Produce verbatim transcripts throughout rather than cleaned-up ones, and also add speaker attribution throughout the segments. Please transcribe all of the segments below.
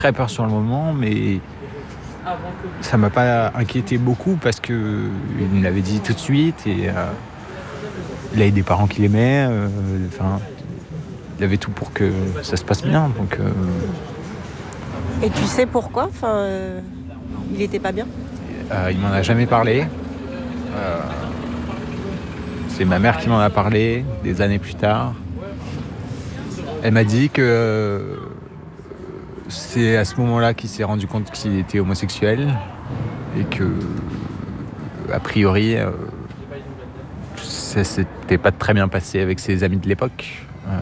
Speaker 1: Très peur sur le moment, mais ça m'a pas inquiété beaucoup parce qu'il me l'avait dit tout de suite et euh, il avait des parents qui l'aimaient. euh, Enfin, il avait tout pour que ça se passe bien. Donc, euh,
Speaker 2: Et tu sais pourquoi enfin, euh, il était pas bien?
Speaker 1: euh, il m'en a jamais parlé. Euh, c'est ma mère qui m'en a parlé des années plus tard. Elle m'a dit que euh, c'est à ce moment-là qu'il s'est rendu compte qu'il était homosexuel et que, a priori, euh, ça s'était pas très bien passé avec ses amis de l'époque. Euh,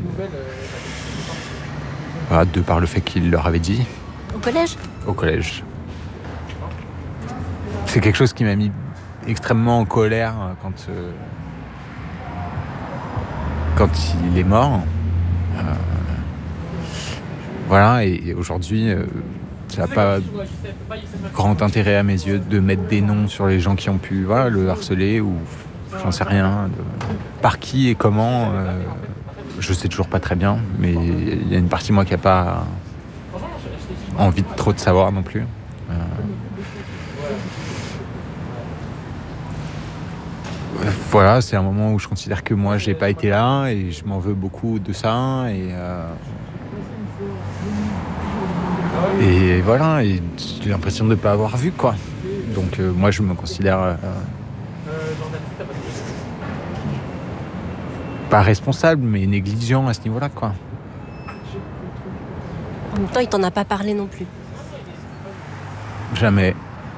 Speaker 1: voilà, de par le fait qu'il leur avait dit.
Speaker 2: Au collège?
Speaker 1: Au collège. C'est quelque chose qui m'a mis extrêmement en colère quand, euh, quand il est mort. Euh, voilà, et, et aujourd'hui, euh, ça n'a pas grand intérêt à mes yeux de mettre des noms sur les gens qui ont pu voilà, le harceler ou j'en sais rien. De, par qui et comment, euh, je sais toujours pas très bien, mais il y a une partie de moi qui n'a pas envie de trop de savoir non plus. Euh, Voilà, c'est un moment où je considère que moi j'ai pas été là et je m'en veux beaucoup de ça et euh, et voilà, et j'ai l'impression de ne pas avoir vu quoi. Donc euh, moi je me considère euh, pas responsable mais négligent à ce niveau-là quoi.
Speaker 2: En même temps, il t'en a pas parlé non plus.
Speaker 1: Jamais.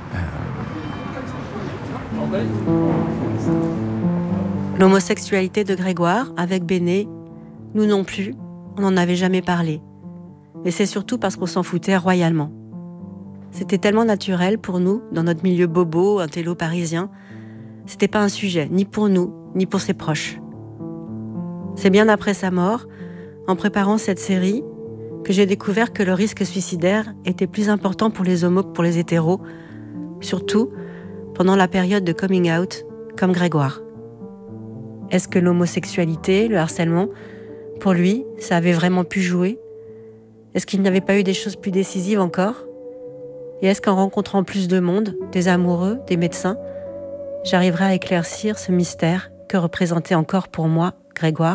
Speaker 2: L'homosexualité de Grégoire, avec Béné, nous non plus, on n'en avait jamais parlé. Et c'est surtout parce qu'on s'en foutait royalement. C'était tellement naturel pour nous, dans notre milieu bobo, intello parisien. C'était pas un sujet, ni pour nous, ni pour ses proches. C'est bien après sa mort, en préparant cette série, que j'ai découvert que le risque suicidaire était plus important pour les homos que pour les hétéros, surtout pendant la période de coming out, comme Grégoire. Est-ce que l'homosexualité, le harcèlement, pour lui, ça avait vraiment pu jouer? Est-ce qu'il n'y avait pas eu des choses plus décisives encore? Et est-ce qu'en rencontrant plus de monde, des amoureux, des médecins, j'arriverai à éclaircir ce mystère que représentait encore pour moi Grégoire?